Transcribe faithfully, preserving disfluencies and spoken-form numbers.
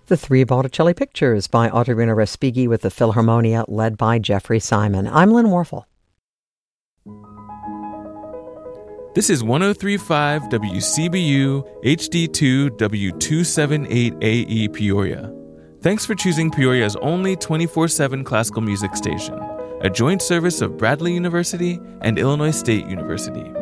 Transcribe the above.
The Three Botticelli Pictures by Ottorino Respighi with the Philharmonia led by Jeffrey Simon. I'm Lynn Warfel. This is one oh three point five W C B U H D two W two seventy-eight A E Peoria. Thanks for choosing Peoria's only twenty-four seven classical music station, a joint service of Bradley University and Illinois State University.